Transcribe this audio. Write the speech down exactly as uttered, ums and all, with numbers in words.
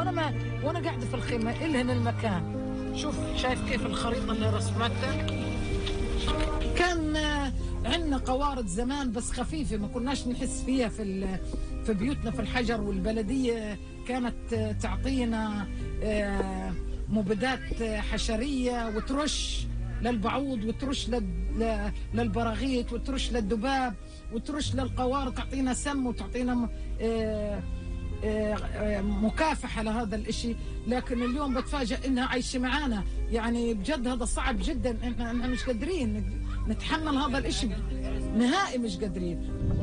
وانا ما وانا قاعده في الخيمه الهن المكان. شوف شايف كيف الخريطه اللي رسمتها؟ كان عندنا قوارض زمان بس خفيفه ما كناش نحس فيها في في بيوتنا في الحجر، والبلديه كانت تعطينا مبيدات حشريه وترش للبعوض وترش للبراغيث وترش للذباب وترش للقوارض، تعطينا سم وتعطينا مكافحة لهذا الاشي. لكن اليوم بتفاجئ انها عايشة معانا، يعني بجد هذا صعب جدا، احنا مش قادرين نتحمل هذا الاشي نهائي، مش قادرين.